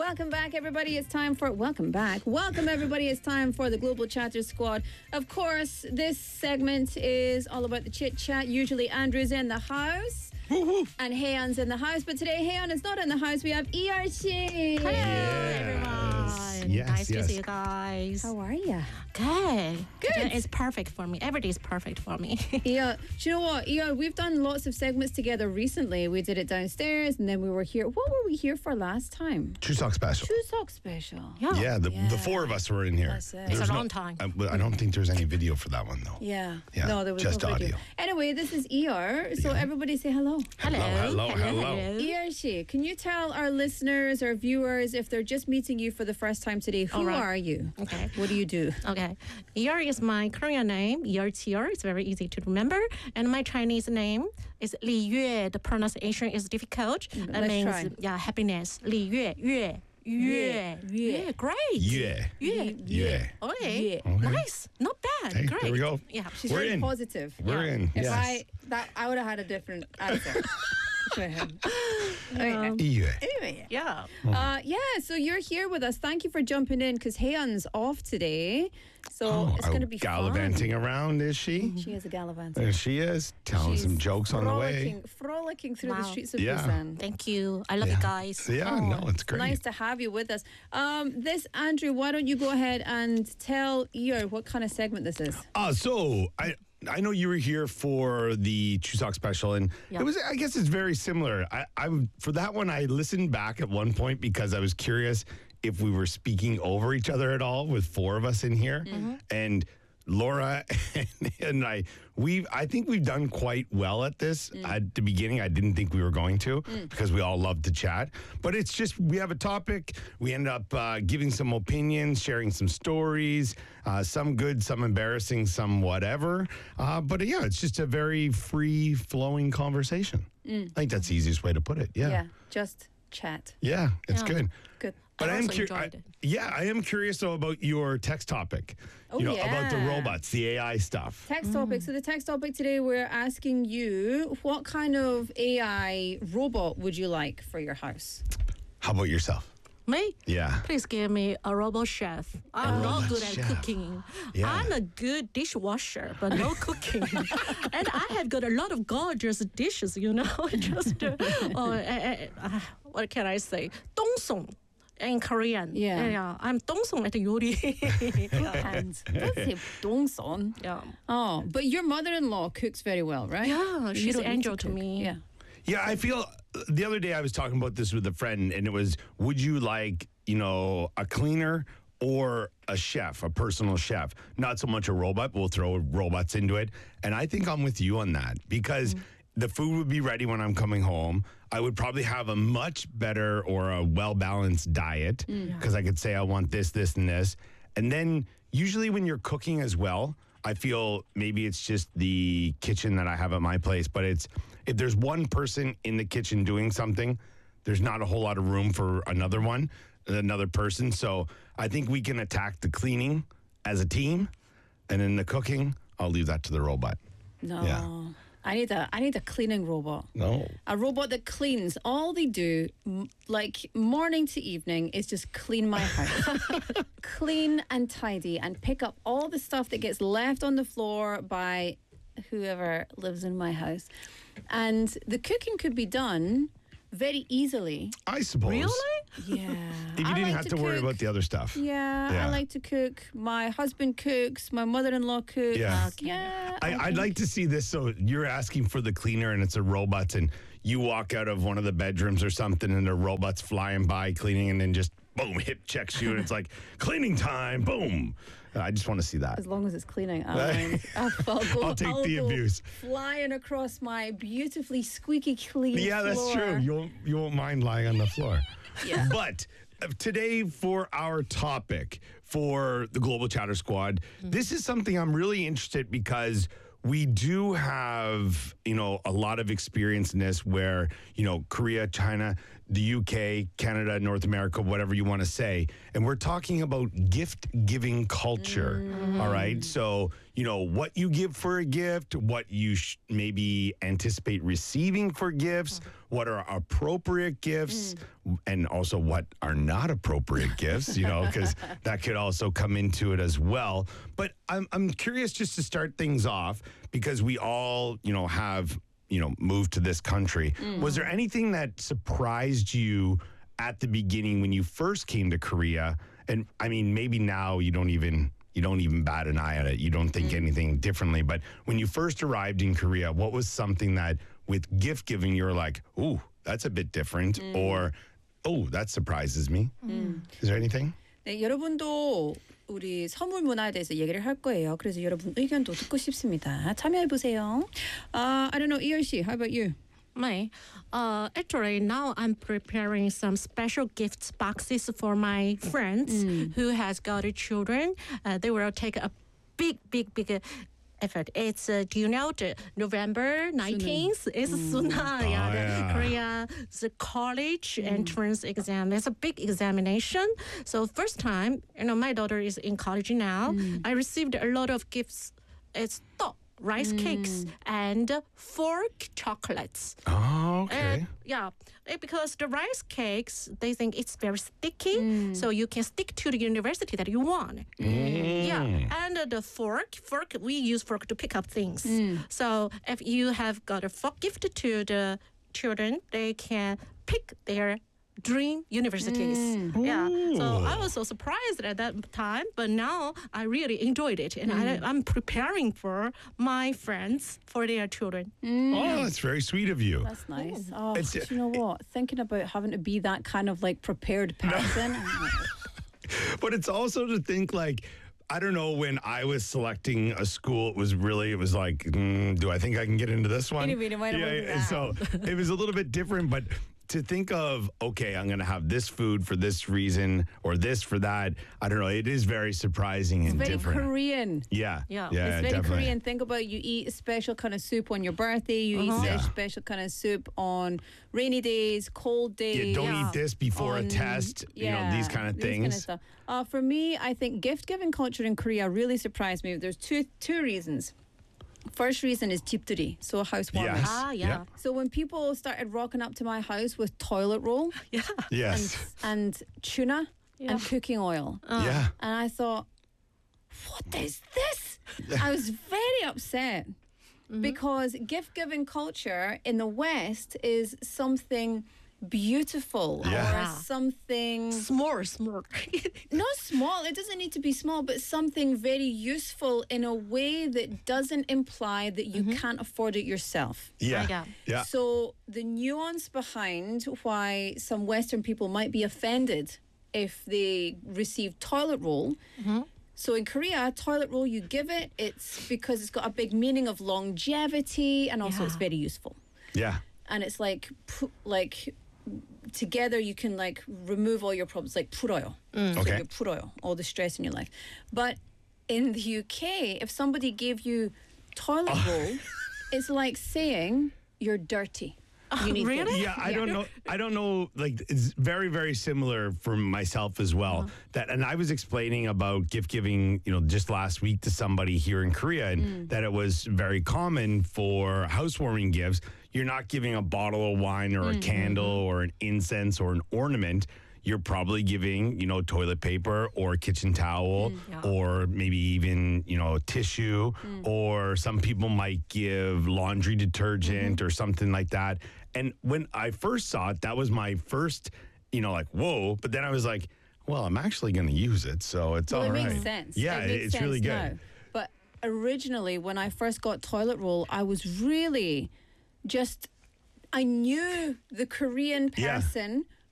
Welcome back, everybody. Welcome, everybody. It's time for the Global Chatter Squad. Of course, this segment is all about the chit chat. Usually, Andrew's in the house. Woo-hoo. And Haeyeon's in the house. But today, Haeyeon is not in the house. We have ERC. Hello, everyone. Nice to see you guys. How are you? Good. Good. It's perfect for me. Every day is perfect for me. Yeah. Do you know what? Yeah, we've done lots of segments together recently. We did it downstairs and then we were here. What were we here for last time? Chuseok special. Chuseok special. Yeah, the four of us were in here. That's it. It's a long time. I don't think there's any video for that one, though. Yeah. Yeah, No, there was just no video. audio. Anyway, this is ER. So everybody say hello. Hello. ERC, can you tell our listeners, our viewers, if they're just meeting you for the first time today, who are you? Okay. What do you do? Okay. Yer is my Korean name. Yer Tier. It's very easy to remember. And my Chinese name is Li Yue. The pronunciation is difficult. That Let's means try. happiness. Li Yue. Yue. Yeah, great. Yeah. Okay. Okay. Nice. Not bad. Hey, great. there we go. Yeah. She's We're very in. positive. We're in. If Yes. I would have had a different answer for him. Okay. Yeah. Anyway, Yeah. so you're here with us. Thank you for jumping in because Haeyeon's off today. So it's going to be gallivanting around, is she? fun. She is a gallivanter. There she is, telling some jokes on the way. Frolicking through the Wow. streets of Yeah. Busan. Thank you. I love you guys. Yeah, no, it's great. Nice to have you with us. Andrew, why don't you go ahead and tell Ear what kind of segment this is? So I know you were here for the Chuseok special, and Yeah. it was. I guess it's very similar. I for that one, I listened back at one point because I was curious if we were speaking over each other at all with four of us in here, and Laura and I think we've done quite well at this. At the beginning, I didn't think we were going to because we all love to chat. But it's just, we have a topic. We end up giving some opinions, sharing some stories, some good, some embarrassing, some whatever. But yeah, it's just a very free-flowing conversation. I think that's the easiest way to put it. Yeah. Just chat. Yeah, it's Yeah. good. Good. But I I am also enjoyed it. I am curious though about your text topic. About the yeah. robots, the AI stuff. Text topic. So the text topic today, we're asking you, what kind of AI robot would you like for your house? How about yourself? Me? Yeah. Please give me a robot chef. I'm not robot good at chef. cooking. Yeah. I'm a good dishwasher, but no cooking. And I have got a lot of gorgeous dishes, just, what can I say? Dongsong in Korean. Yeah. I'm dongsong at the 요리. And that's it, Dongson. Yeah. Oh, but your mother-in-law cooks very well, right? Yeah, You she's don't an need angel to cook. me. Yeah. Yeah, I feel the other day I was talking about this with a friend, and it was, would you like, a cleaner or a chef, a personal chef? Not so much a robot, but we'll throw robots into it. And I think I'm with you on that because the food would be ready when I'm coming home. I would probably have a much better or a well-balanced diet because I could say I want this, this, and this. And then usually when you're cooking as well, I feel maybe it's just the kitchen that I have at my place, but it's, if there's one person in the kitchen doing something, there's not a whole lot of room for another person. So I think we can attack the cleaning as a team, and then the cooking, I'll leave that to the robot. No. Yeah. I need a cleaning robot. No. A robot that cleans. All they do, like morning to evening, is just clean my house. Clean and tidy and pick up all the stuff that gets left on the floor by whoever lives in my house. And the cooking could be done very easily. I suppose. Really? Yeah. If you I didn't like have to worry cook. about the other stuff. Yeah, I Yeah. like to cook. My husband cooks. My mother-in-law cooks. Yeah. Yeah. I'd like to see this. So you're asking for the cleaner and it's a robot, and you walk out of one of the bedrooms or something and the robot's flying by cleaning, and then just boom, hip checks you, and it's like cleaning time, boom. I just want to see that. As long as it's cleaning, I'll take the go abuse. Flying across my beautifully squeaky clean Yeah, that's floor. true. You won't mind lying on the floor. Yeah. But today, for our topic for the Global Chatter Squad, this is something I'm really interested because we do have, a lot of experience in this where, Korea, China, the UK, Canada, North America, whatever you want to say. And we're talking about gift giving culture. All right. So, what you give for a gift, what you maybe anticipate receiving for gifts, what are appropriate gifts and also what are not appropriate gifts, because that could also come into it as well. But I'm curious just to start things off because we all, have, moved to this country. Was there anything that surprised you at the beginning when you first came to Korea? And I mean, maybe now you don't even bat an eye at it. You don't think anything differently. But when you first arrived in Korea, what was something that with gift giving, you were like, ooh, that's a bit different, or, oh, that surprises me. Is there anything? 네, 여러분도 우리 선물 문화에 대해서 얘기를 할 거예요. 그래서 여러분 의견도 듣고 싶습니다. 참여해 보세요. I don't know, 이열 씨, how about you? Me, actually now I'm preparing some special gifts boxes for my friends who has got children. They will take a big effort. It's do you know the November 19th is Suna, yeah. Korea's college entrance exam. It's a big examination. So first time, my daughter is in college now. I received a lot of gifts. It's rice cakes and fork chocolates. Oh, okay. Because the rice cakes, they think it's very sticky, so you can stick to the university that you want. Yeah, and the fork, we use fork to pick up things. So if you have got a fork gift to the children, they can pick their dream universities. Yeah, so I was so surprised at that time, but now I really enjoyed it, and I'm preparing for my friends for their children. Oh, that's very sweet of you. That's nice. Oh, It's- do you know what? Thinking about having to be that kind of like prepared person. But it's also to think like, I don't know, when I was selecting a school, it was like, do I think I can get into this one? So it was a little bit different, but to think of, okay, I'm going to have this food for this reason or this for that, I don't know, it is very surprising and Very different. Korean. Yeah. It's very definitely. Korean. Think about you eat a special kind of soup on your birthday. You eat Yeah. a special kind of soup on rainy days, cold days. Don't eat this before a on- test, these kind of things. stuff. For me, I think gift-giving culture in Korea really surprised me. There's two reasons. First reason is 집들이, so housewarming. Yes. Yeah. So when people started rocking up to my house with toilet roll Yes. and tuna and cooking oil, Yeah. and I thought, what is this? I was very upset because gift-giving culture in the West is something beautiful Yeah. or something Small. not small. It doesn't need to be small, but something very useful in a way that doesn't imply that you can't afford it yourself. Yeah. Yeah. So the nuance behind why some Western people might be offended if they receive toilet roll. So in Korea, toilet roll, you give it, it's because it's got a big meaning of longevity and also it's very useful. Yeah. And it's like together you can like remove all your problems, like 풀어요. So Okay. you 풀어요, all the stress in your life. But in the UK, if somebody gave you toilet roll, it's like saying you're dirty. You need Really? this. Yeah, I don't know. Like, it's very, very similar for myself as well. And I was explaining about gift giving, just last week to somebody here in Korea, and that it was very common for housewarming gifts. You're not giving a bottle of wine or a candle or an incense or an ornament. You're probably giving, toilet paper or kitchen towel or maybe even, tissue, or some people might give laundry detergent or something like that. And when I first saw it, that was my first, like, whoa. But then I was like, well, I'm actually going to use it, so it's all It right. makes sense. Yeah, It makes it's really sense good. now. But originally, when I first got toilet roll, I was really I knew the Korean Yeah. person